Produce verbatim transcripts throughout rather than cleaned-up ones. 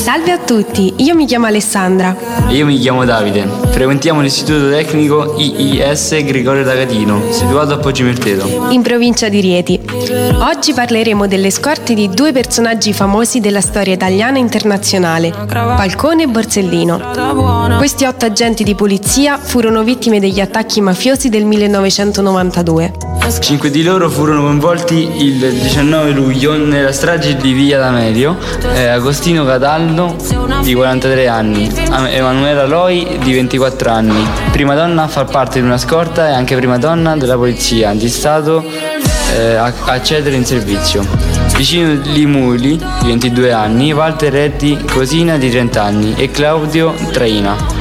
Salve a tutti, io mi chiamo Alessandra. Io mi chiamo Davide. Frequentiamo l'istituto tecnico I I S Gregorio D'Agatino, situato a Poggiomerteto, in provincia di Rieti. Oggi parleremo delle scorte di due personaggi famosi della storia italiana e internazionale, Falcone e Borsellino. Questi otto agenti di polizia furono vittime degli attacchi mafiosi del millenovecentonovantadue. Cinque di loro furono coinvolti il diciannove luglio nella strage di Via D'Amelio. eh, Agostino Cataldo, di quarantatré anni, Emanuela Loi, di ventiquattro anni, prima donna a far parte di una scorta e anche prima donna della polizia di Stato eh, a accedere in servizio. Vicino Limuli, di ventidue anni, Walter Reddi Cosina, di trenta anni, e Claudio Traina.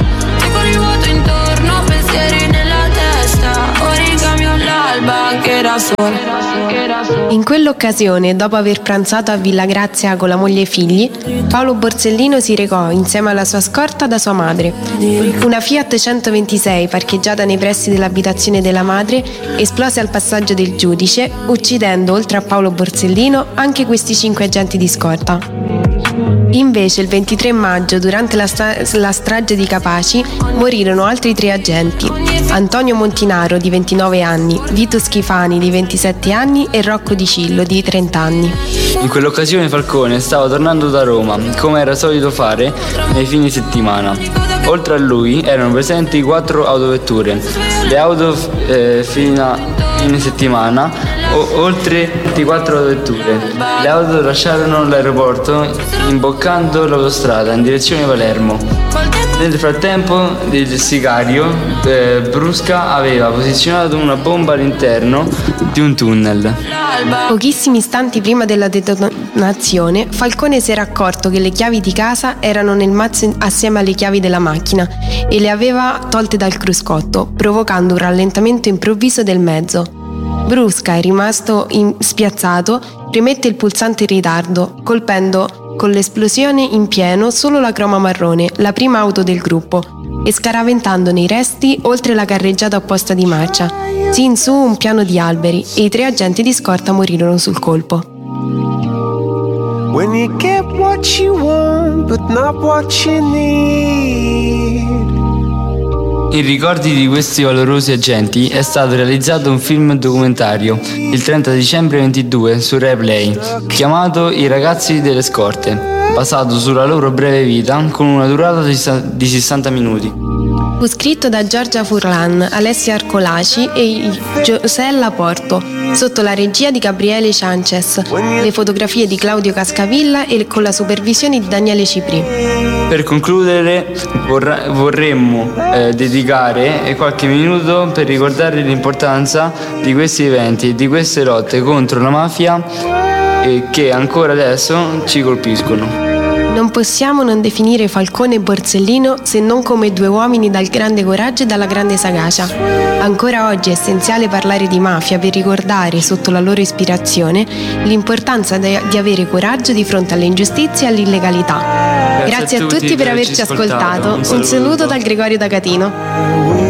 In quell'occasione, dopo aver pranzato a Villa Grazia con la moglie e i figli, Paolo Borsellino si recò insieme alla sua scorta da sua madre. Una Fiat centoventisei parcheggiata nei pressi dell'abitazione della madre esplose al passaggio del giudice, uccidendo oltre a Paolo Borsellino anche questi cinque agenti di scorta. Invece il ventitré maggio, durante la, sta- la strage di Capaci, morirono altri tre agenti: Antonio Montinaro, di ventinove anni, Vito Schifani, di ventisette anni, e Rocco Di Cillo, di trenta anni. In quell'occasione Falcone stava tornando da Roma, come era solito fare nei fine settimana. Oltre a lui erano presenti quattro autovetture. Le auto eh, fino a fine settimana, o- oltre ventiquattro autovetture. Le auto lasciarono l'aeroporto imboccando l'autostrada in direzione Palermo. Nel frattempo il sicario eh, Brusca aveva posizionato una bomba all'interno di un tunnel. Pochissimi istanti prima della detonazione, Falcone si era accorto che le chiavi di casa erano nel mazzo assieme alle chiavi della macchina e le aveva tolte dal cruscotto, provocando un rallentamento improvviso del mezzo. Brusca, rimasto in- spiazzato, premette il pulsante in ritardo, colpendo con l'esplosione in pieno solo la croma marrone, la prima auto del gruppo, e scaraventando nei resti oltre la carreggiata opposta di marcia, sin su un piano di alberi, e i tre agenti di scorta morirono sul colpo. When you get what you want, but not what you need. In ricordi di questi valorosi agenti è stato realizzato un film documentario il trenta dicembre ventidue su Rai Play, chiamato I ragazzi delle scorte, basato sulla loro breve vita con una durata di sessanta minuti. Fu scritto da Giorgia Furlan, Alessia Arcolaci e Giosella Porto, sotto la regia di Gabriele Sanchez, le fotografie di Claudio Cascavilla e con la supervisione di Daniele Cipri. Per concludere vorra- vorremmo eh, dedicare qualche minuto per ricordare l'importanza di questi eventi e di queste lotte contro la mafia eh, che ancora adesso ci colpiscono. Non possiamo non definire Falcone e Borsellino se non come due uomini dal grande coraggio e dalla grande sagacia. Ancora oggi è essenziale parlare di mafia per ricordare, sotto la loro ispirazione, l'importanza de- di avere coraggio di fronte alle ingiustizie e all'illegalità. Grazie, Grazie a tutti per averci ascoltato. Un saluto, Un saluto dal Gregorio D'Agatino.